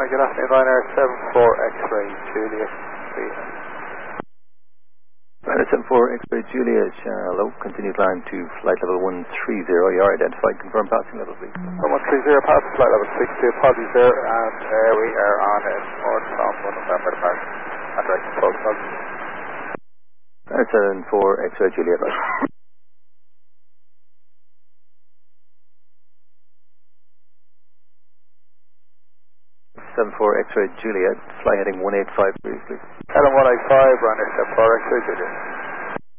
good afternoon, Ryanair 74 X-ray Juliet. Ryanair 74 X-ray Juliet, hello, continue climb to flight level 130, you're identified, confirm passing level please. 130, pass flight level 62, apologies there, and we are on north from 1 November departure, and direct approach. Ryanair 74 X-ray Juliet, right. 74 X-ray Juliet, fly heading 185 please. Heading 185, Ryanair 74 X-ray Juliet.